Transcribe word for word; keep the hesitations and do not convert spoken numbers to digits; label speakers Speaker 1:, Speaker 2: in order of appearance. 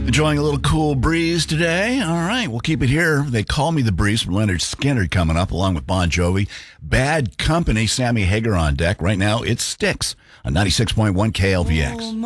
Speaker 1: Enjoying a little cool breeze today. All right, we'll keep it here. They Call Me the Breeze from Leonard Skinner coming up, along with Bon Jovi. Bad Company, Sammy Hagar on deck. Right now, it Sticks on ninety-six point one K L V X.